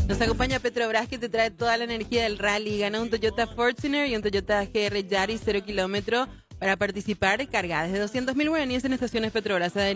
Nos acompaña Petrobras, que te trae toda la energía del rally. Gana un Toyota Fortuner y un Toyota GR Yaris 0 kilómetro para participar. Carga desde 200.000 guaraníes en estaciones Petrobras.